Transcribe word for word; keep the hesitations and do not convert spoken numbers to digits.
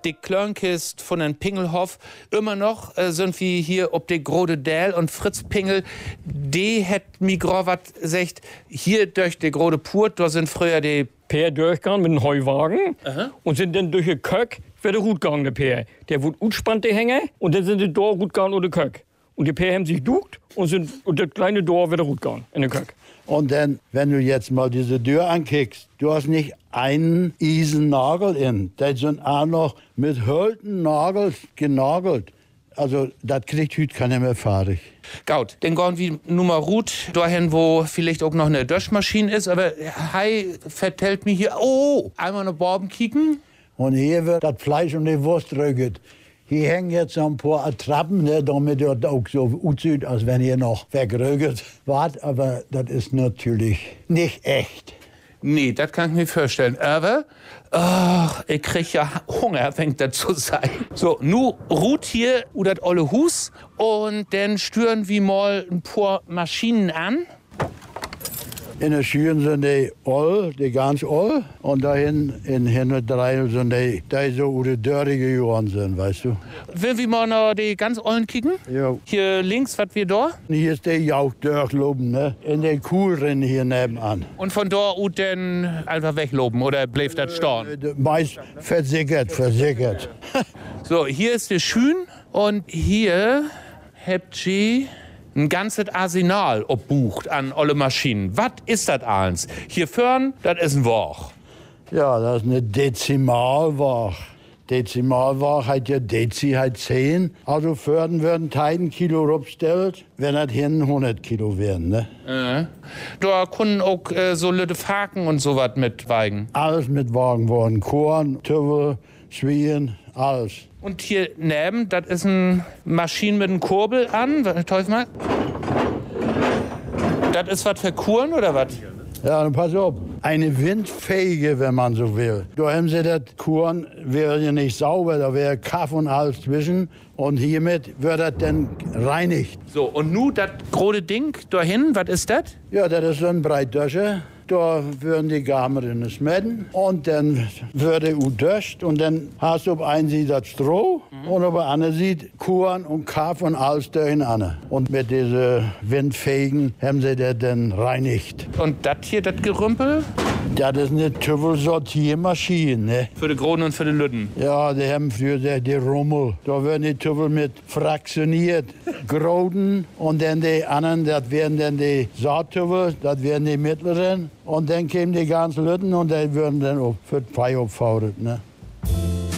die Klörnkist von den Pingelhof. Immer noch äh, sind wir hier ob der Grode Däl und Fritz Pingel, die hat mir grad gesagt, hier durch die Grode Purt, da sind früher die Peer durchgegangen mit einem Heuwagen. Aha. Und sind dann durch den Köck wieder gut gegangen, der Peer. Der wurde utspannt, der Hänge, und dann sind die da gut gegangen oder Köck. Und die Peer haben sich duckt und sind und das kleine Dorf wieder gut gegangen in den Köck. Und dann, wenn du jetzt mal diese Tür ankickst, du hast nicht einen Eisennagel in. Die sind auch noch mit hölten Nagel genagelt. Also, das kriegt heute keiner mehr fertig. Gaut, dann gehen wir Nummer gut dahin, wo vielleicht auch noch eine Döschmaschine ist. Aber Hai vertellt mir hier, oh, einmal eine Borben kicken. Und hier wird das Fleisch und die Wurst röget. Hier hängen jetzt noch ein paar Attrappen, ne, damit das auch so aussieht, als wenn hier noch wegröget wart. Aber das ist natürlich nicht echt. Nee, das kann ich mir vorstellen. Aber, ach, ich krieg ja Hunger, fängt das zu sein. So, nu ruht hier u das olle Hus und dann stören wir mal ein paar Maschinen an. In der Schüren sind die all, die ganz all. Und dahin in Hinderdreil sind die, die so oder dörrige geworden sind, weißt du. Will wir mal noch die ganz ollen kicken? Ja. Hier links, was wir da? Hier ist der Jauch durchloben, ne? In den Kuhlrennen hier nebenan. Und von da ut dann einfach wegloben oder bleibt das storn? Äh, meist versickert, versickert. So, hier ist der Schün und hier habt ihr ein ganzes Arsenal obbucht an alle Maschinen. Was ist das alles? Hier vorn, das ist ein Woch. Ja, das ist eine Dezimalwoche. Dezimalwoche hat ja Dezi hat zehn. Also vorn würden tausend Kilo rupstellt, wenn das hin hundert Kilo wären, ne? Äh. Da können auch äh, so Lütte Faken und sowas mitweigen. Alles mitwagen worden. Korn, Tüffel, Schwien, alles. Und hier neben, das ist eine Maschine mit einem Kurbel an. Teufel mal. Das ist was für Kuren oder was? Ja, dann pass auf. Eine windfähige, wenn man so will. Da haben sie das Korn, wäre ja nicht sauber, da wäre Kaff und alles zwischen. Und hiermit wird das dann reinigt. So, und nu das große Ding dahin, was ist das? Ja, das ist so ein Breitdöscher. Da würden die Gamerinnen schmecken und dann würde u döscht und dann hast du auf einen Seite das Stroh mhm. und auf der anderen Seite Korn und Kaff und alles durcheinander. Und mit diesen Windfähigen haben sie das dann reinigt. Und das hier, das Gerümpel? Das ist eine Tüffel-Sortiermaschine, ne? Für die Großen und für die Lütten? Ja, die haben für die, die Rummel. Da werden die Tüffel mit fraktioniert, groden und dann die anderen, das werden dann die Saattüffel, das werden die mittleren. Und dann kämen die ganzen Lütten und die würden dann auch für die Feier aufgefahren, ne?